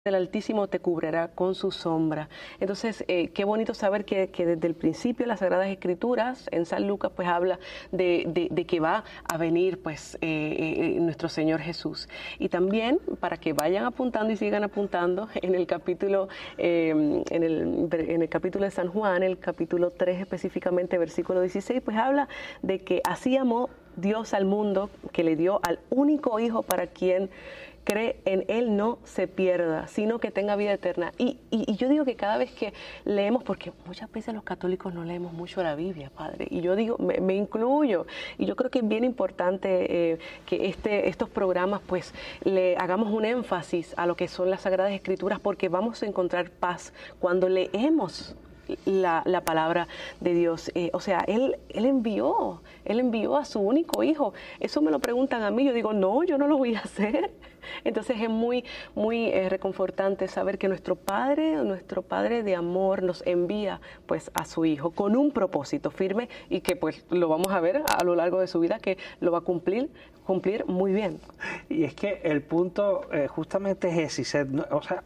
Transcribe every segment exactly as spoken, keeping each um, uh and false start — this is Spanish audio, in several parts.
del Altísimo te cubrirá con su sombra. Entonces, eh, qué bonito saber que, que desde el principio las Sagradas Escrituras, en San Lucas, pues habla de, de, de que va a venir pues eh, eh, nuestro Señor Jesús. Y también, para que vayan apuntando y sigan apuntando, en el capítulo, eh, en, el, en el capítulo de San Juan, el capítulo tres específicamente, versículo dieciséis, pues habla de que así amó Dios al mundo, que le dio al único Hijo para quien cree en Él no se pierda, sino que tenga vida eterna. Y, y, y yo digo que cada vez que leemos, porque muchas veces los católicos no leemos mucho la Biblia, Padre, y yo digo, me, me incluyo, y yo creo que es bien importante eh, que este, estos programas pues le hagamos un énfasis a lo que son las Sagradas Escrituras, porque vamos a encontrar paz cuando leemos La, la palabra de Dios. Eh, o sea, él, él envió, Él envió a su único Hijo. Eso me lo preguntan a mí, yo digo, no, yo no lo voy a hacer. Entonces es muy, muy eh, reconfortante saber que nuestro Padre, nuestro Padre de amor nos envía pues a su Hijo con un propósito firme y que pues lo vamos a ver a, a lo largo de su vida, que lo va a cumplir, cumplir muy bien. Y es que el punto eh, justamente es ese, o sea,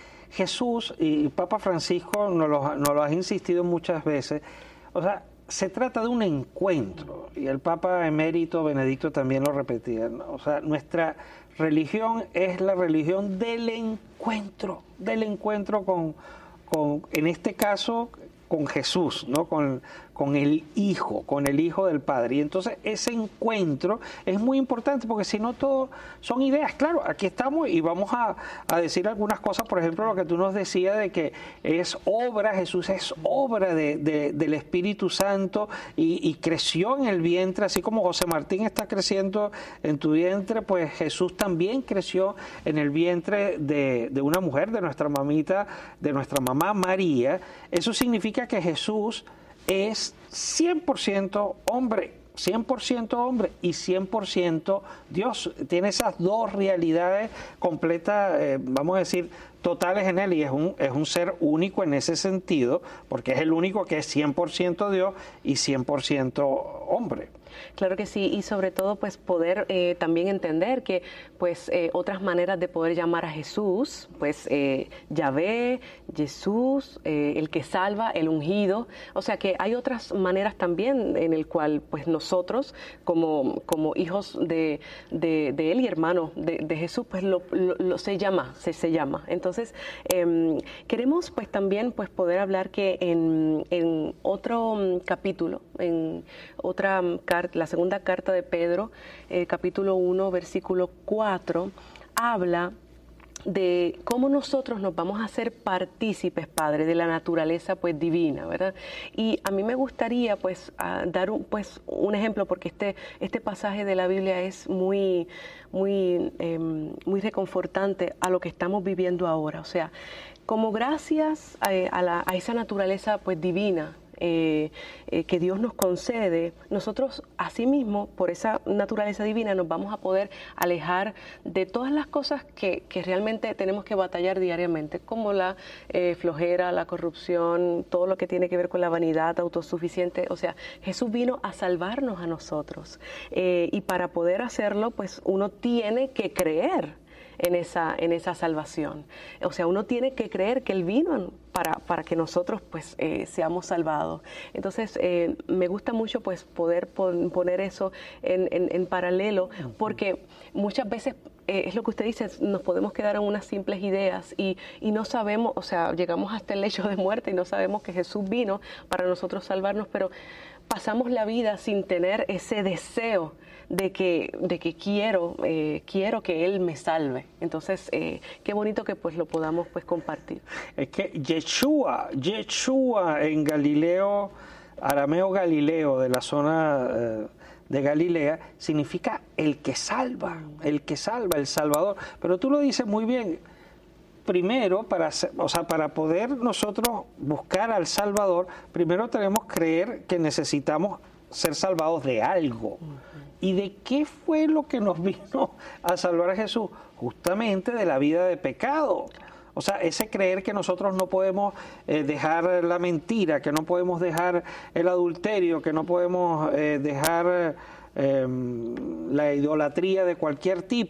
Jesús y Papa Francisco nos lo, nos lo ha insistido muchas veces, o sea, se trata de un encuentro, y el Papa emérito Benedicto también lo repetía, ¿no? O sea, nuestra religión es la religión del encuentro, del encuentro con, con en este caso, con Jesús, ¿no? Con, con el Hijo, con el Hijo del Padre. Y entonces ese encuentro es muy importante, porque si no todo son ideas. Claro, aquí estamos y vamos a, a decir algunas cosas, por ejemplo, lo que tú nos decías de que es obra, Jesús es obra de, de, del Espíritu Santo y, y creció en el vientre, así como José Martín está creciendo en tu vientre, pues Jesús también creció en el vientre de, de una mujer, de nuestra mamita, de nuestra mamá María. Eso significa que Jesús es cien por ciento hombre, cien por ciento hombre y cien por ciento Dios. Tiene esas dos realidades completas, eh, vamos a decir, totales en él, y es un, es un ser único en ese sentido, porque es el único que es cien por ciento Dios y cien por ciento hombre. Claro que sí, y sobre todo pues poder eh, también entender que pues eh, otras maneras de poder llamar a Jesús, pues eh, Yahvé, Jesús, eh, el que salva, el ungido, o sea que hay otras maneras también en el cual pues nosotros como, como hijos de, de, de Él y hermanos de, de Jesús pues lo, lo, lo se llama, se, se llama. Entonces eh, queremos pues también pues poder hablar que en, en otro um, capítulo, en otra carta, la segunda carta de Pedro, eh, capítulo uno, versículo cuatro, habla de cómo nosotros nos vamos a hacer partícipes, Padre, de la naturaleza pues divina, ¿verdad? Y a mí me gustaría pues uh, dar un, pues un ejemplo, porque este, este pasaje de la Biblia es muy, muy, eh, muy reconfortante a lo que estamos viviendo ahora. O sea, como gracias a, a, la, a esa naturaleza pues divina, Eh, eh, que Dios nos concede, nosotros asimismo, por esa naturaleza divina, nos vamos a poder alejar de todas las cosas que, que realmente tenemos que batallar diariamente, como la eh, flojera, la corrupción, todo lo que tiene que ver con la vanidad autosuficiente. O sea, Jesús vino a salvarnos a nosotros, eh, y para poder hacerlo, pues uno tiene que creer en esa, en esa salvación. O sea, uno tiene que creer que Él vino para, para que nosotros pues eh, seamos salvados. Entonces, eh, me gusta mucho pues poder pon, poner eso en, en, en paralelo, porque muchas veces eh, es lo que usted dice, nos podemos quedar en unas simples ideas y, y no sabemos, o sea, llegamos hasta el lecho de muerte y no sabemos que Jesús vino para nosotros salvarnos, pero pasamos la vida sin tener ese deseo de que, de que quiero, eh, quiero que Él me salve. Entonces, eh, qué bonito que pues lo podamos pues compartir. Es que Yeshua, Yeshua en Galileo, arameo Galileo, de la zona eh, de Galilea, significa el que salva, el que salva, el Salvador. Pero tú lo dices muy bien. Primero, para, o sea, para poder nosotros buscar al Salvador, primero tenemos que creer que necesitamos ser salvados de algo. ¿Y de qué fue lo que nos vino a salvar a Jesús? Justamente de la vida de pecado. O sea, ese creer que nosotros no podemos eh, dejar la mentira, que no podemos dejar el adulterio, que no podemos eh, dejar eh, la idolatría de cualquier tipo.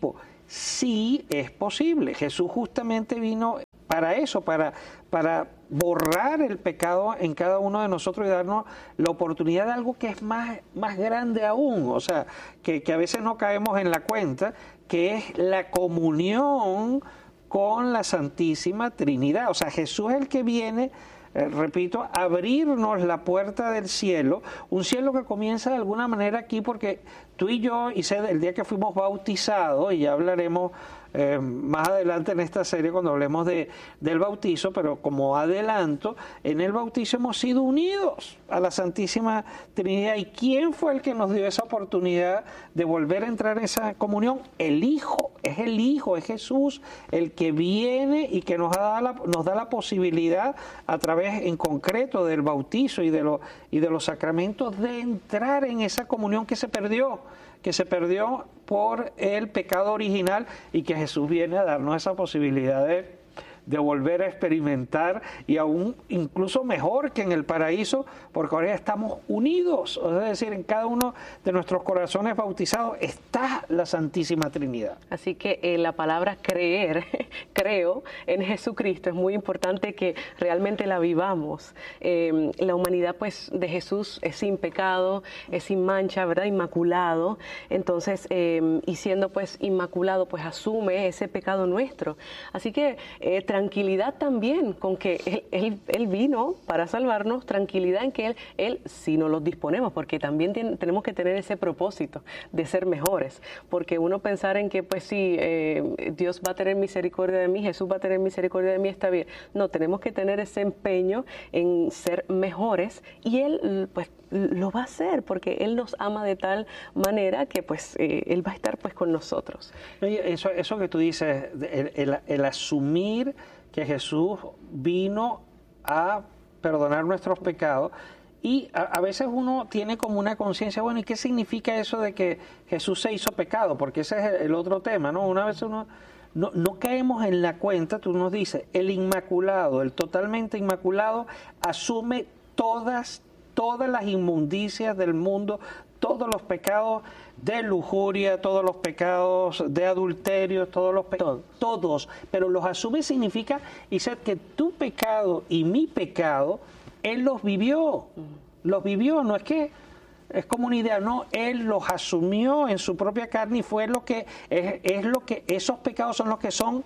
sí es posible. Jesús justamente vino para eso, para, para borrar el pecado en cada uno de nosotros y darnos la oportunidad de algo que es más, más grande aún, o sea, que, que a veces no caemos en la cuenta, que es la comunión con la Santísima Trinidad. O sea, Jesús es el que viene, eh, repito, a abrirnos la puerta del cielo, un cielo que comienza de alguna manera aquí, porque tú y yo, y sé, el día que fuimos bautizados, y ya hablaremos Eh, más adelante en esta serie cuando hablemos de, del bautizo, pero como adelanto, en el bautizo hemos sido unidos a la Santísima Trinidad. ¿Y quién fue el que nos dio esa oportunidad de volver a entrar en esa comunión? El Hijo, es el Hijo, es Jesús el que viene y que nos da la, nos da la posibilidad a través en concreto del bautizo y de, lo, y de los sacramentos de entrar en esa comunión que se perdió. que se perdió por el pecado original y que Jesús viene a darnos esa posibilidad de, de volver a experimentar y aún incluso mejor que en el paraíso, porque ahora estamos unidos, es decir, en cada uno de nuestros corazones bautizados está la Santísima Trinidad. Así que eh, la palabra creer, creo en Jesucristo, es muy importante que realmente la vivamos. Eh, la humanidad pues de Jesús es sin pecado, es sin mancha, ¿verdad? Inmaculado. Entonces, eh, y siendo pues inmaculado, pues asume ese pecado nuestro. Así que eh, tranquilidad también con que él, él, él vino para salvarnos, tranquilidad en que Él, él si nos los disponemos, porque también tiene, tenemos que tener ese propósito de ser mejores, porque uno pensar en que pues sí, eh, Dios va a tener misericordia de mí, Jesús va a tener misericordia de mí, está bien. No, tenemos que tener ese empeño en ser mejores y Él pues lo va a hacer, porque Él nos ama de tal manera que pues eh, Él va a estar pues con nosotros. Eso, eso que tú dices, el, el, el asumir que Jesús vino a perdonar nuestros pecados, y a, a veces uno tiene como una conciencia, bueno, ¿y qué significa eso de que Jesús se hizo pecado? Porque ese es el, el otro tema, ¿no? Una vez uno no, no caemos en la cuenta, tú nos dices, el inmaculado, el totalmente inmaculado, asume todas, todas las inmundicias del mundo, todos los pecados de lujuria, todos los pecados de adulterio, todos los pecados, todos, pero los asume significa, y sé que tu pecado y mi pecado, Él los vivió, los vivió, no es que es como una idea, no, Él los asumió en su propia carne y fue lo que, es, es lo que, esos pecados son los que son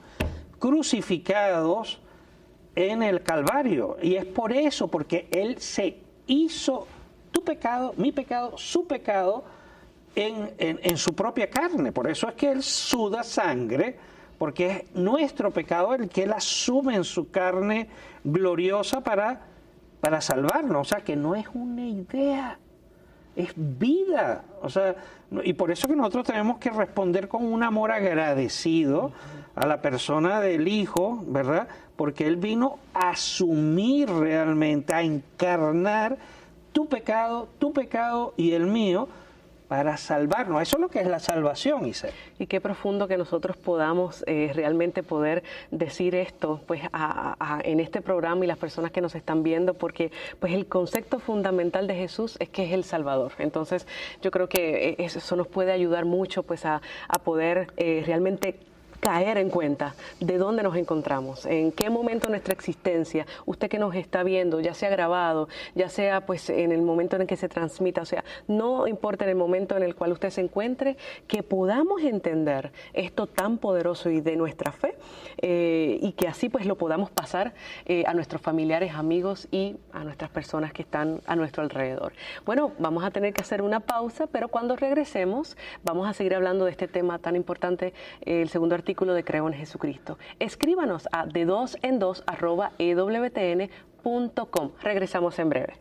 crucificados en el Calvario, y es por eso, porque Él se hizo tu pecado, mi pecado, su pecado, en, en, en su propia carne. Por eso es que Él suda sangre, porque es nuestro pecado el que Él asume en su carne gloriosa para, para salvarnos. O sea, que no es una idea, es vida. O sea, y por eso que nosotros tenemos que responder con un amor agradecido a la persona del Hijo, ¿verdad? Porque Él vino a asumir realmente, a encarnar tu pecado, tu pecado y el mío, para salvarnos. Eso es lo que es la salvación, Isabel. Y qué profundo que nosotros podamos eh, realmente poder decir esto pues a, a, en este programa y las personas que nos están viendo, porque pues el concepto fundamental de Jesús es que es el Salvador. Entonces yo creo que eso nos puede ayudar mucho pues a, a poder eh, realmente caer en cuenta de dónde nos encontramos, en qué momento de nuestra existencia, usted que nos está viendo, ya sea grabado, ya sea pues en el momento en el que se transmita, o sea, no importa en el momento en el cual usted se encuentre, que podamos entender esto tan poderoso y de nuestra fe, eh, y que así pues lo podamos pasar eh, a nuestros familiares, amigos y a nuestras personas que están a nuestro alrededor. Bueno, vamos a tener que hacer una pausa, pero cuando regresemos vamos a seguir hablando de este tema tan importante, eh, el segundo artículo de Creo en Jesucristo. Escríbanos a de dos en dos arroba e w t n punto com. Regresamos en breve.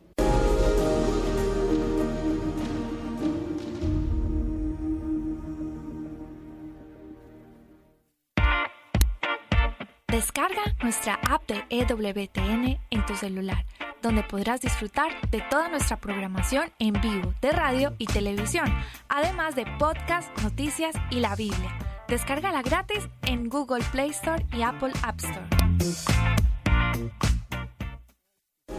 Descarga nuestra app de E W T N en tu celular, donde podrás disfrutar de toda nuestra programación en vivo de radio y televisión, además de podcast, noticias y la Biblia. Descárgala gratis en Google Play Store y Apple App Store.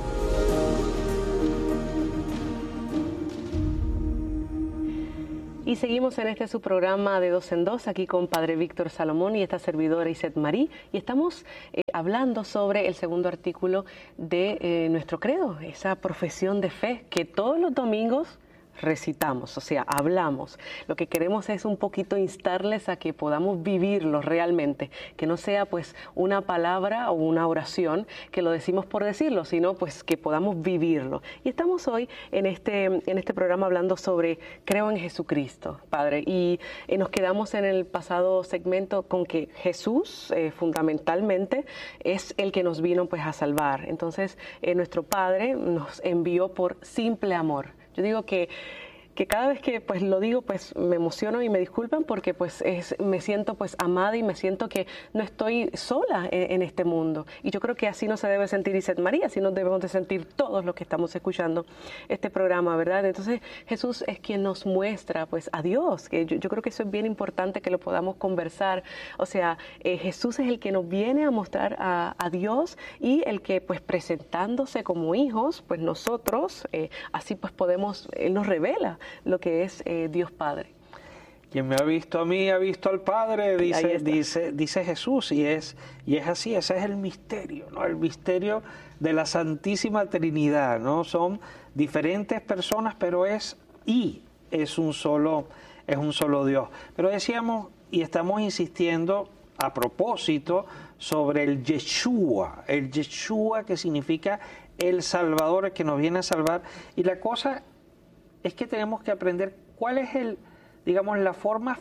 Y Y seguimos en este su programa de Dos en Dos, aquí con Padre Víctor Salomón y esta servidora Iset Marí, y estamos eh, hablando sobre el segundo artículo de eh, nuestro credo, esa profesión de fe que todos los domingos recitamos, o sea, hablamos. Lo que queremos es un poquito instarles a que podamos vivirlo realmente, que no sea pues una palabra o una oración que lo decimos por decirlo, sino pues que podamos vivirlo. Y estamos hoy en este, en este programa hablando sobre creo en Jesucristo, Padre, y eh, nos quedamos en el pasado segmento con que Jesús eh, fundamentalmente es el que nos vino pues a salvar. Entonces, eh, nuestro Padre nos envió por simple amor. Yo digo que, que cada vez que pues lo digo pues me emociono y me disculpan porque pues es, me siento pues amada y me siento que no estoy sola en, en este mundo. Y yo creo que así no se debe sentir Iset María, así nos debemos de sentir todos los que estamos escuchando este programa, ¿verdad? Entonces Jesús es quien nos muestra pues a Dios, que yo, yo creo que eso es bien importante que lo podamos conversar. O sea, eh, Jesús es el que nos viene a mostrar a, a Dios y el que pues presentándose como hijos, pues nosotros eh, así pues podemos, Él nos revela lo que es eh, Dios Padre. Quien me ha visto a mí ha visto al Padre, dice, dice, dice Jesús, y es, y es así, ese es el misterio, ¿no? El misterio de la Santísima Trinidad, ¿no? Son diferentes personas, pero es y es un solo, es un solo Dios. Pero decíamos, y estamos insistiendo a propósito sobre el Yeshua, el Yeshua que significa el Salvador, el que nos viene a salvar, y la cosa es que tenemos que aprender cuál es el, digamos, la forma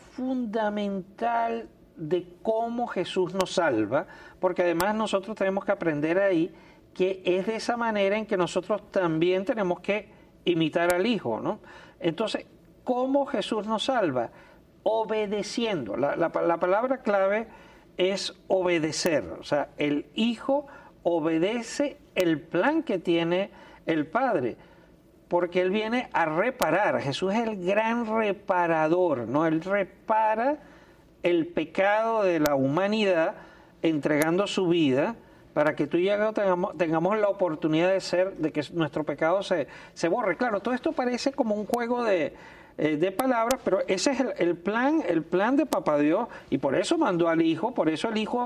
fundamental de cómo Jesús nos salva, porque además nosotros tenemos que aprender ahí que es de esa manera en que nosotros también tenemos que imitar al Hijo, ¿no? Entonces, ¿cómo Jesús nos salva? Obedeciendo. La, la, la palabra clave es obedecer, o sea, el Hijo obedece el plan que tiene el Padre, porque Él viene a reparar. Jesús es el gran reparador, ¿no? Él repara el pecado de la humanidad entregando su vida para que tú y yo tengamos, tengamos la oportunidad de ser, de que nuestro pecado se, se borre. Claro, todo esto parece como un juego de, eh, de palabras, pero ese es el, el plan, el plan de Papá Dios, y por eso mandó al Hijo, por eso el Hijo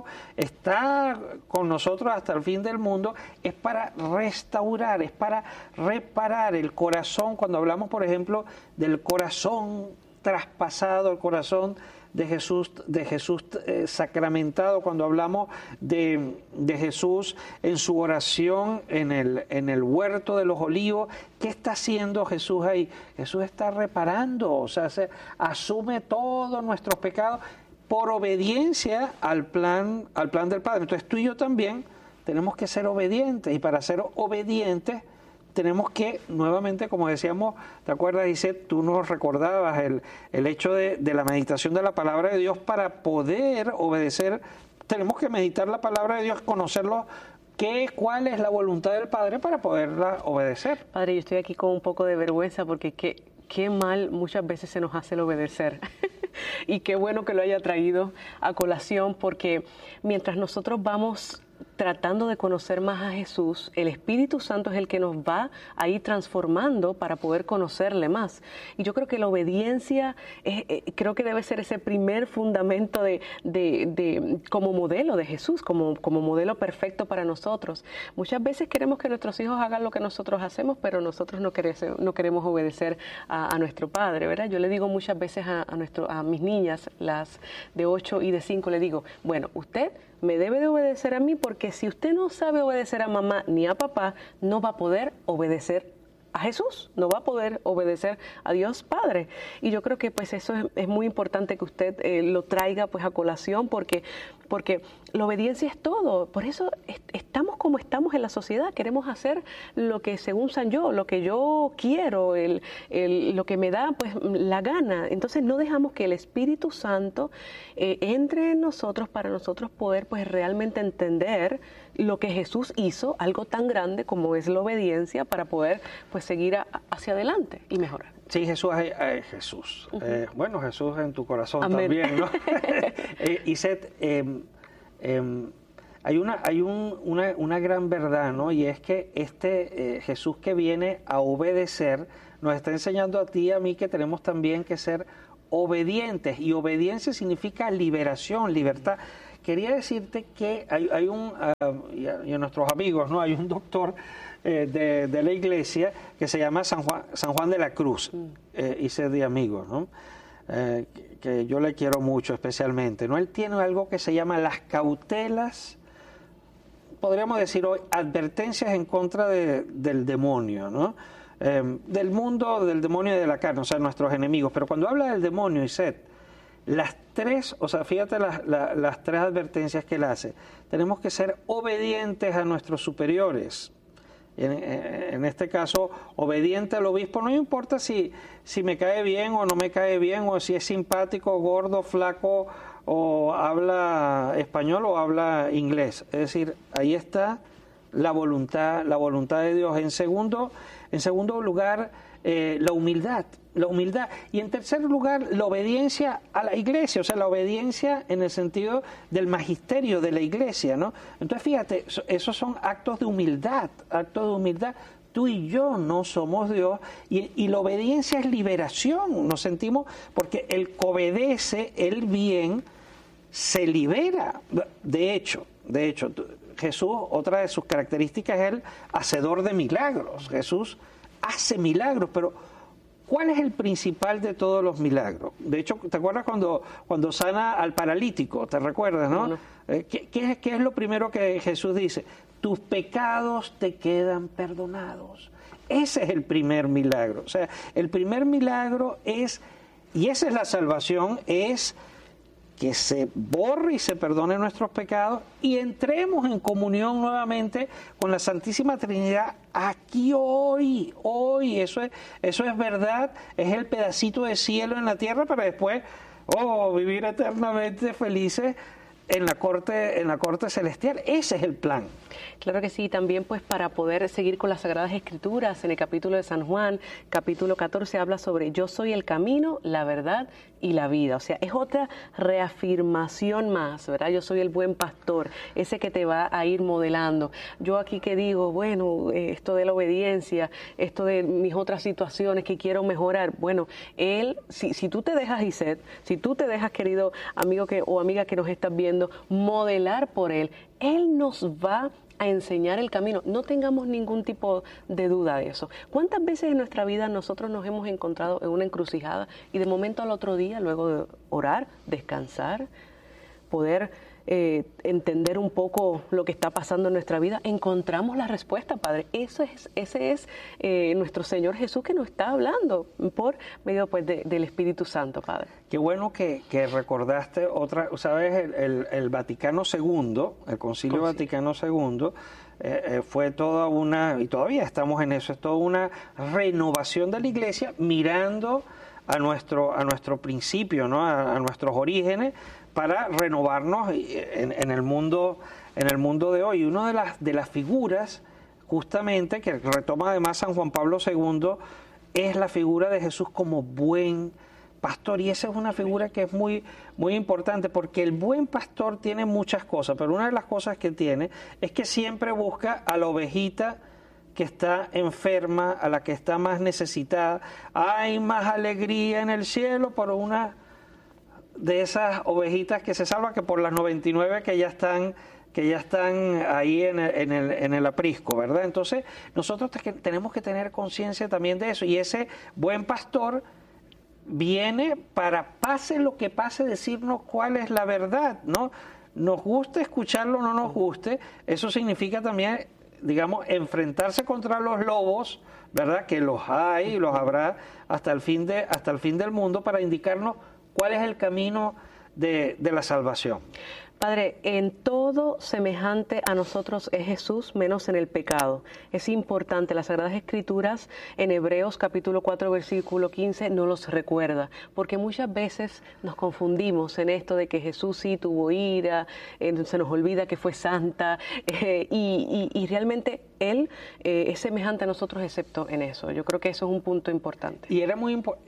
está con nosotros hasta el fin del mundo, es para restaurar, es para reparar el corazón. Cuando hablamos, por ejemplo, del corazón traspasado, el corazón de Jesús, de Jesús eh, sacramentado, cuando hablamos de, de Jesús en su oración en el, en el huerto de los olivos, ¿qué está haciendo Jesús ahí? Jesús está reparando, o sea, se asume todos nuestros pecados por obediencia al plan, al plan del Padre. Entonces tú y yo también tenemos que ser obedientes, y para ser obedientes tenemos que, nuevamente, como decíamos, ¿te acuerdas, Iset? Tú nos recordabas el, el hecho de, de la meditación de la palabra de Dios. Para poder obedecer, tenemos que meditar la palabra de Dios, conocerlo, qué, cuál es la voluntad del Padre para poderla obedecer. Padre, yo estoy aquí con un poco de vergüenza porque qué, qué mal muchas veces se nos hace el obedecer. Y qué bueno que lo haya traído a colación, porque mientras nosotros vamos tratando de conocer más a Jesús, el Espíritu Santo es el que nos va a ir transformando para poder conocerle más. Y yo creo que la obediencia es, eh, creo que debe ser ese primer fundamento de, de, de como modelo de Jesús, como, como modelo perfecto para nosotros. Muchas veces queremos que nuestros hijos hagan lo que nosotros hacemos, pero nosotros no queremos, no queremos obedecer a, a nuestro Padre, ¿verdad? Yo le digo muchas veces a, a, nuestro, a mis niñas, las de ocho y de cinco, le digo, bueno, usted me debe de obedecer a mí, porque si usted no sabe obedecer a mamá ni a papá, no va a poder obedecer a Jesús, no va a poder obedecer a Dios Padre. Y yo creo que pues eso es, es muy importante que usted eh, lo traiga pues a colación, porque, porque la obediencia es todo. Por eso est estamos como estamos en la sociedad, queremos hacer lo que según San yo, lo que yo quiero, el, el, lo que me da pues la gana. Entonces no dejamos que el Espíritu Santo eh, entre en nosotros para nosotros poder pues realmente entender lo que Jesús hizo, algo tan grande como es la obediencia, para poder pues seguir a, hacia adelante y mejorar. Sí, Jesús, eh, Jesús. Uh-huh. eh, bueno, Jesús en tu corazón. Amén. También, ¿no? eh, Iset, eh, eh, hay una, hay un, una, una gran verdad, ¿no? Y es que este eh, Jesús que viene a obedecer nos está enseñando a ti y a mí que tenemos también que ser obedientes, y obediencia significa liberación, libertad. Quería decirte que hay, hay un, uh, y, a, y a nuestros amigos, ¿no? Hay un doctor eh, de, de la iglesia que se llama San Juan, San Juan de la Cruz, eh, hice de amigo, ¿no? Eh, que, que yo le quiero mucho especialmente, ¿no? Él tiene algo que se llama las cautelas, podríamos decir hoy, advertencias en contra de, del demonio, ¿no? Eh, del mundo, del demonio y de la carne, o sea, nuestros enemigos. Pero cuando habla del demonio y sed, las tres, o sea, fíjate las, las, las tres advertencias que él hace. Tenemos que ser obedientes a nuestros superiores. En, en este caso, obediente al obispo, no importa si, si me cae bien o no me cae bien, o si es simpático, gordo, flaco, o habla español o habla inglés. Es decir, ahí está la voluntad, la voluntad de Dios. En segundo, en segundo lugar, eh, la humildad, la humildad. Y en tercer lugar, la obediencia a la iglesia, o sea, la obediencia en el sentido del magisterio de la iglesia, ¿no? Entonces, fíjate, esos son actos de humildad, actos de humildad. Tú y yo no somos Dios, y, y la obediencia es liberación, nos sentimos, porque el que obedece el bien se libera. De hecho, de hecho, Jesús, otra de sus características es el hacedor de milagros. Jesús hace milagros, pero ¿cuál es el principal de todos los milagros? De hecho, ¿te acuerdas cuando, cuando sana al paralítico? ¿Te recuerdas, no? no. Eh, ¿qué, qué, ¿Qué es lo primero que Jesús dice? Tus pecados te quedan perdonados. Ese es el primer milagro. O sea, el primer milagro es, y esa es la salvación, es que se borre y se perdone nuestros pecados y entremos en comunión nuevamente con la Santísima Trinidad aquí hoy, hoy, eso es, eso es verdad, es el pedacito de cielo en la tierra para después, oh, vivir eternamente felices en la corte, en la corte celestial. Ese es el plan. Claro que sí, también pues para poder seguir con las Sagradas Escrituras, en el capítulo de San Juan, capítulo catorce, habla sobre yo soy el camino, la verdad y la vida. O sea, es otra reafirmación más, ¿verdad? Yo soy el buen pastor, ese que te va a ir modelando. Yo aquí que digo, bueno, esto de la obediencia, esto de mis otras situaciones que quiero mejorar, bueno, él, si, si tú te dejas, Iset, si tú te dejas, querido amigo que, o amiga que nos estás viendo, modelar por él, él nos va a enseñar el camino. No tengamos ningún tipo de duda de eso. ¿Cuántas veces en nuestra vida nosotros nos hemos encontrado en una encrucijada y de momento al otro día, luego de orar, descansar, poder eh, entender un poco lo que está pasando en nuestra vida, encontramos la respuesta, Padre? Eso es, ese es eh, nuestro Señor Jesús que nos está hablando por medio pues, de, del Espíritu Santo, Padre. Qué bueno que, que recordaste otra, ¿sabes? El, el, el Vaticano segundo, el Concilio Concilio. Vaticano segundo, eh, eh, fue toda una, y todavía estamos en eso, es toda una renovación de la Iglesia mirando a nuestro, a nuestro principio, ¿no? a, a nuestros orígenes, para renovarnos en, en el mundo, en el mundo de hoy. Una de las, de las figuras, justamente, que retoma además San Juan Pablo segundo, es la figura de Jesús como buen pastor. Y esa es una figura que es muy, muy importante, porque el buen pastor tiene muchas cosas, pero una de las cosas que tiene es que siempre busca a la ovejita que está enferma, a la que está más necesitada. Hay más alegría en el cielo por una de esas ovejitas que se salvan que por las noventa y nueve que ya están que ya están ahí en el, en el, en el aprisco, ¿verdad? Entonces, nosotros te, tenemos que tener conciencia también de eso, y ese buen pastor viene para, pase lo que pase, decirnos cuál es la verdad, ¿no? Nos guste escucharlo o no nos guste, eso significa también, digamos, enfrentarse contra los lobos, ¿verdad? Que los hay y los habrá hasta el fin de, hasta el fin del mundo, para indicarnos cuál es el camino de, de la salvación. Padre, en todo semejante a nosotros es Jesús, menos en el pecado. Es importante, las Sagradas Escrituras en Hebreos capítulo cuatro versículo quince nos los recuerda, porque muchas veces nos confundimos en esto de que Jesús sí tuvo ira, eh, se nos olvida que fue santa, eh, y, y, y realmente Él eh, es semejante a nosotros excepto en eso. Yo creo que eso es un punto importante. Y era muy importante.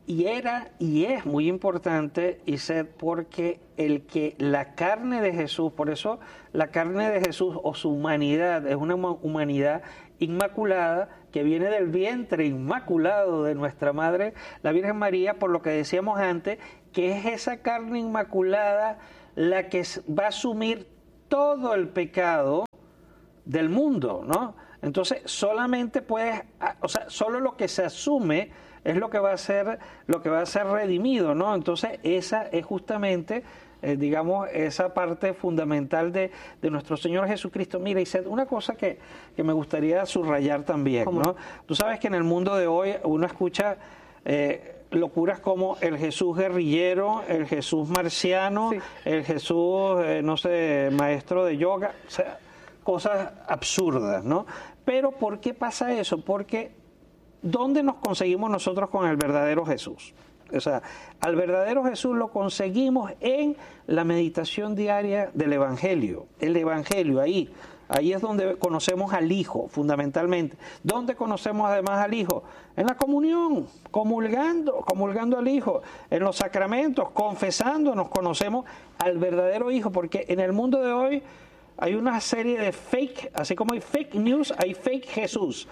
Y era y es muy importante, Iset, porque el que la carne de Jesús, por eso la carne de Jesús o su humanidad es una humanidad inmaculada que viene del vientre inmaculado de nuestra Madre, la Virgen María, por lo que decíamos antes, que es esa carne inmaculada la que va a asumir todo el pecado del mundo, ¿no? Entonces solamente puedes, o sea, solo lo que se asume es lo que va a ser, lo que va a ser redimido, ¿no? Entonces esa es justamente, eh, digamos, esa parte fundamental de, de nuestro Señor Jesucristo. Mira, Iset, una cosa que, que me gustaría subrayar también, ¿Cómo? ¿no? Tú sabes que en el mundo de hoy uno escucha eh, locuras como el Jesús guerrillero, el Jesús marciano, sí. el Jesús, eh, no sé, maestro de yoga, o sea, cosas absurdas, ¿no? Pero ¿por qué pasa eso? Porque ¿dónde nos conseguimos nosotros con el verdadero Jesús? O sea, al verdadero Jesús lo conseguimos en la meditación diaria del Evangelio. El Evangelio, ahí. Ahí es donde conocemos al Hijo, fundamentalmente. ¿Dónde conocemos además al Hijo? En la comunión, comulgando, comulgando al Hijo. En los sacramentos, confesando, nos conocemos al verdadero Hijo. Porque en el mundo de hoy hay una serie de fake, así como hay fake news, hay fake Jesús.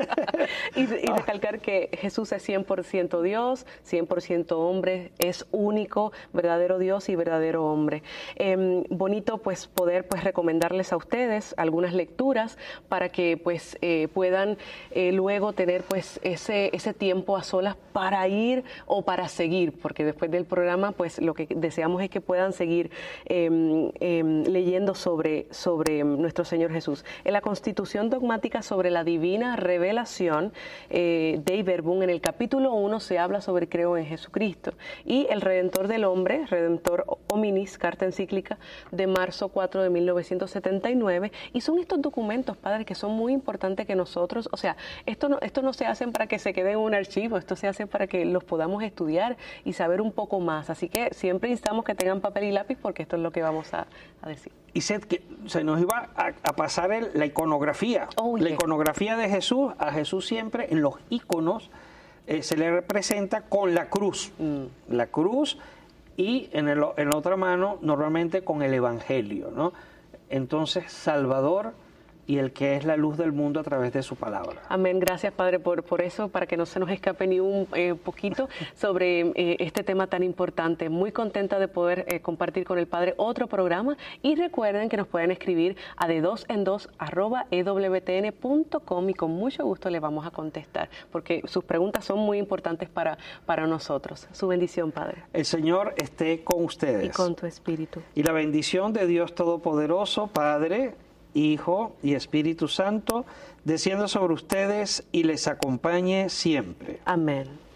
y, y recalcar que Jesús es cien por ciento Dios, cien por ciento hombre, es único, verdadero Dios y verdadero hombre. Eh, bonito pues poder pues recomendarles a ustedes algunas lecturas para que pues eh, puedan eh, luego tener pues ese, ese tiempo a solas para ir o para seguir, porque después del programa pues lo que deseamos es que puedan seguir eh, eh, leyendo sobre sobre nuestro Señor Jesús. En la Constitución Dogmática sobre la Divina Revelación eh, de Iberbún, en el capítulo uno se habla sobre creo en Jesucristo. Y el Redentor del Hombre, Redentor Hominis, carta encíclica de marzo cuatro de mil novecientos setenta y nueve. Y son estos documentos, padre, que son muy importantes que nosotros, o sea, esto no, esto no se hacen para que se quede en un archivo, esto se hace para que los podamos estudiar y saber un poco más. Así que siempre instamos que tengan papel y lápiz porque esto es lo que vamos a, a decir. Y se, que se nos iba a, a pasar el, la iconografía. Oh, yeah. La iconografía de Jesús, a Jesús siempre en los iconos eh, se le representa con la cruz. Mm. La cruz y en, el, en la otra mano normalmente con el Evangelio, ¿no? Entonces, Salvador y el que es la luz del mundo a través de su palabra. Amén. Gracias, Padre, por, por eso, para que no se nos escape ni un eh, poquito sobre eh, este tema tan importante. Muy contenta de poder eh, compartir con el Padre otro programa y recuerden que nos pueden escribir a de dos en dos arroba e w t n punto com y con mucho gusto le vamos a contestar porque sus preguntas son muy importantes para, para nosotros. Su bendición, Padre. El Señor esté con ustedes. Y con tu espíritu. Y la bendición de Dios Todopoderoso, Padre, Hijo y Espíritu Santo, descienda sobre ustedes y les acompañe siempre. Amén.